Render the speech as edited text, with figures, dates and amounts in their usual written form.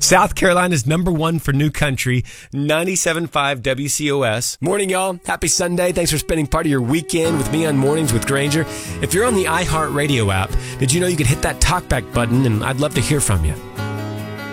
South Carolina's #1 for new country, 97.5 WCOS. Morning, y'all. Happy Sunday. Thanks for spending part of your weekend with me on Mornings with Granger. If you're on the iHeartRadio app, did you know you could hit that talkback button, and I'd love to hear from you.